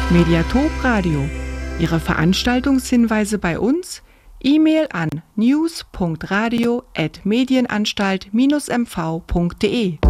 Mediathek Radio. Ihre Veranstaltungshinweise bei uns? E-Mail an news.radio@medienanstalt-mv.de